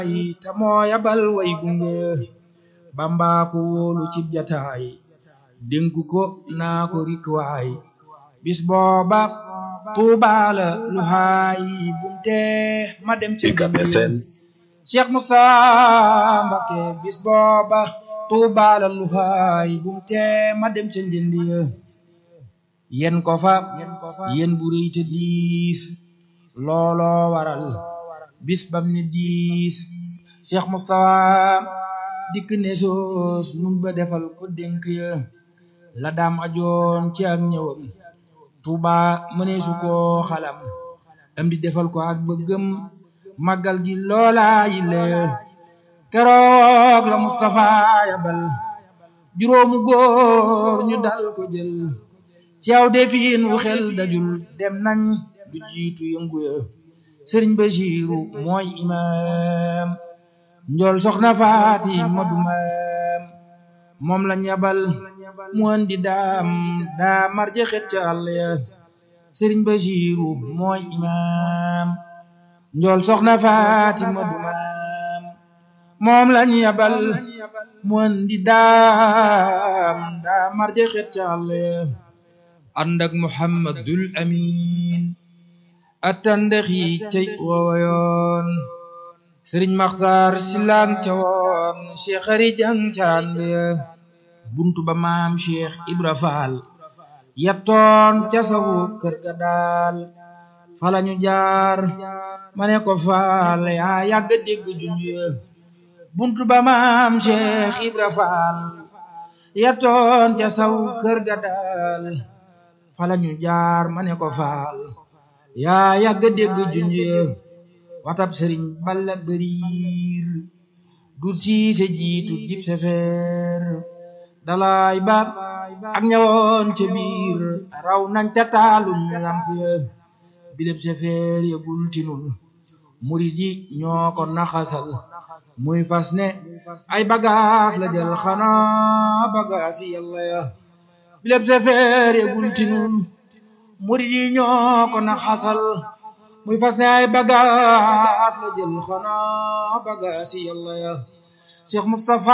te moo yabal way gunge Bamba ko wóolu cib jataay dénku ko naa ko rikwaay bis booba Tuuba la lu haay bumte ma dem ca Cheikh Moussa Mbacké bis booba Tuuba la lu haay bumte ma dem ca ndindi yen ko fa yen bu rëy te diis looloo waral bis bam ne diis Cheikh Moussa dikk ne soos mun ba defal ko dénk ya la daam ajoon ci ak ñëwam Tuuba mëneesu koo xalam am di defal ko ak bëggam màggal gi loola yile keroog la Mustafa yabal juróomu góor ñu dal ko jël ci aw defin wu xel dajul dem nañ du jiitu yëngu ya Sëriñ Basiiru mooy imaam njool soxna Faati Madu maam moom lañ yabal mu andi daa marje xet ca àll ya Sëriñ Basiiru mooy imaam njool soxna Faati Madu maam moom lañ yabal mu andi daa marje xet ca àll ya ànd ak Muhammadul Amin attandex yi cey wooyoon Sëriñ Maxtaar Silaan ca woon Cheikh Ari Jang ca ànd ya buntu ba maam Cheikh Ibra Faal yattoon ca sawu kër ga daal falañu jaar ma ne ko faal yaa yàgga dégg junj ya buntu ba maam Cheikh Ibra Faal yattoon ca sawu kër ga daal falañu jaar ma ne ko faal yaa yàgga dégg junj ya watab Sëriñ Balla Bariir du siise jiitu jib sefeer dalaay ba ak ñawoon ca biir raw nañ te taalum lamp ya bileb sefeer ya gul tinul murid yi ñoo ko naxasal muy fas ne ay bagaas la jël xanaa bagaas yi Yàlla ya bileb sefeer ya gul tinul murid yi ñoo ko naxasal muy fas ne ay bagaas la jël xanaa bagaas yi Yàlla ya Cheikh Moustapha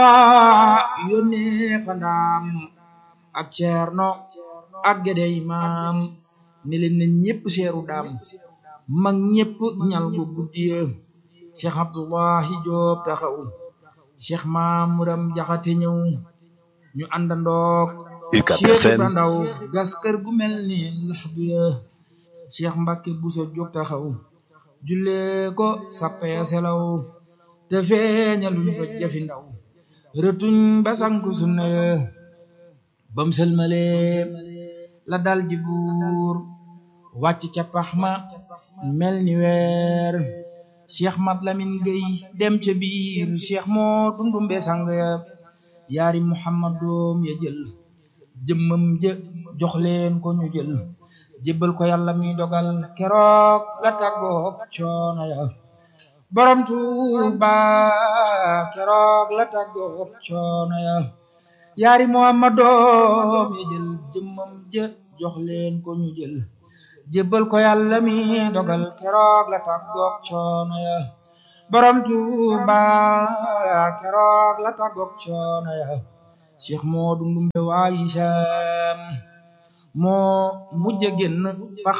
yónnee fa ndaam ak Ceerno ak Gédé Imaam ne leen na ñépp seeru daam mag ñépp ñal bu guddiye Cheikh Abdullahi Joob taxaw Cheikh Maamuram Jaxate ñëw ñu àndandoog Cheikh Ibra Ndaw gas kër gu mel ni laxdu ya Cheikh Mbacké Buso jóg taxaw jullee ko sappee selaw te feeñaluñ fa jafi ndaw rëtuñ ba sanku sunna ya bam sëlmale la dal di buur wàcc ca pax ma mel ni weer Cheikh Mat Lamin Gey dem ca biir Cheikh moo dundumbe sang ya yaari Muhammad doom ya jël jëmmam jë jox leen ko ñu jël jébbal ko Yàlla mi dogal keroog la tàggoog coono ya borom Tuuba keroog la tàggoog coono ya yaari Muhammad doom ya jël jëmmam jë jox leen ko ñu jël jébbal ko Yàlla mi dogal keroog la tàggoog coono ya borom Tuuba keroog la tàggoog coono ya Cheikh Moodu Ndumbe waayi Saam moo mujj génn pax